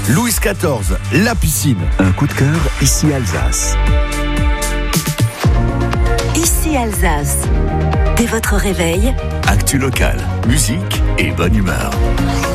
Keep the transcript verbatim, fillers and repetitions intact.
Louis quatorze, la piscine. Un coup de cœur, ici Alsace. Ici Alsace. Dès votre réveil, Actu local, musique et bonne humeur.